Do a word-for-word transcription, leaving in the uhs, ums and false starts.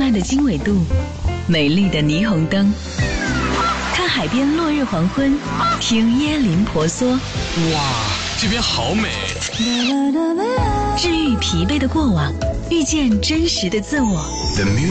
暗的经纬度，美丽的霓虹灯，看海边落日黄昏，听椰林婆娑。 哇，这边好美！ 治愈疲惫的过往，遇见真实的自我。